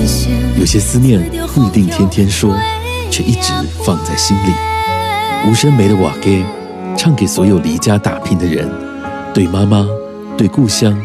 有些思念不一定天天说，却一直放在心里。吴声梅的瓦给，唱给所有离家打拼的人，对妈妈，对故乡，